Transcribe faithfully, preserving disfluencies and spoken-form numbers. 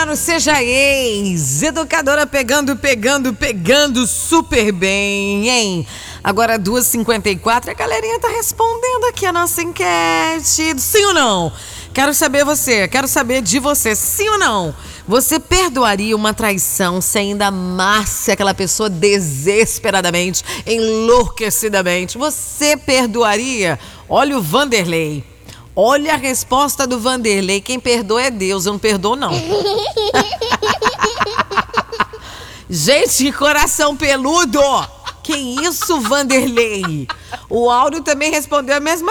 no Seja Ex, educadora pegando, pegando, pegando super bem, hein? Agora duas e cinquenta e quatro, a galerinha tá respondendo aqui a nossa enquete. Sim ou não? Quero saber você, quero saber de você, sim ou não? Você perdoaria uma traição se ainda amasse aquela pessoa desesperadamente, enlouquecidamente? Você perdoaria? Olha o Vanderlei. Olha a resposta do Vanderlei. Quem perdoa é Deus, eu não perdoo, não. Gente, que coração peludo! Que isso, Vanderlei? O Áureo também respondeu a mesma